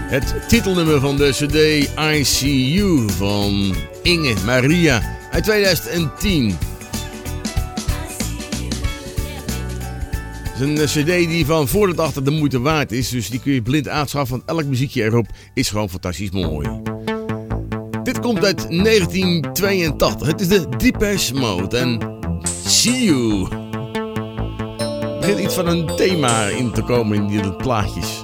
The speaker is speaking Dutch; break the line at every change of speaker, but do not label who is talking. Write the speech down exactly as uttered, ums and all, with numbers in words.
Het titelnummer van de cd I See You van Inge Maria uit tweeduizend tien. Het is een cd die van voor tot achter de moeite waard is, dus die kun je blind aanschaffen, want elk muziekje erop is gewoon fantastisch mooi. Dit komt uit negentien tweeëntachtig. Het is de Depeche Mode en See You. Er begint iets van een thema in te komen in die plaatjes.